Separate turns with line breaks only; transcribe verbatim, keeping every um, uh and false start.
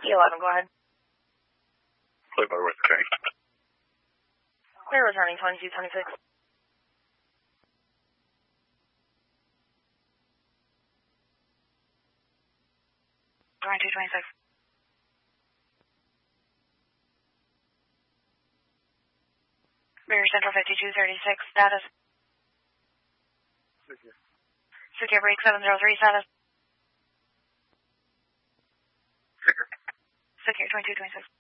eleven, go ahead.
Play by West K.
Clear returning twenty-two twenty-six. twenty-two twenty-six. Rear Central fifty-two thirty-six, status.
Secure.
Secure break seven zero three, status.
Secure.
Secure twenty-two twenty-six.